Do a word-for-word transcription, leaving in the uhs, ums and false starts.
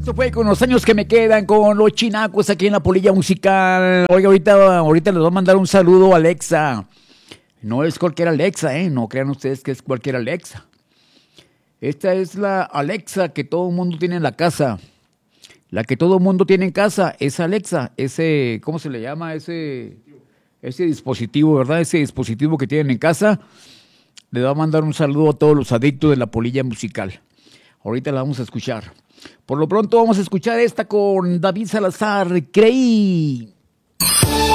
Eso fue con los años que me quedan con los chinacos aquí en la Polilla Musical. Oiga, ahorita, ahorita les voy a mandar un saludo a Alexa. No es cualquier Alexa, ¿eh? No crean ustedes que es cualquier Alexa. Esta es la Alexa que todo el mundo tiene en la casa. La que todo el mundo tiene en casa es Alexa. Ese, ¿cómo se le llama? Ese, ese dispositivo, ¿verdad? Ese dispositivo que tienen en casa. Le voy a mandar un saludo a todos los adictos de la Polilla Musical. Ahorita la vamos a escuchar. Por lo pronto vamos a escuchar esta con David Salazar, Creí.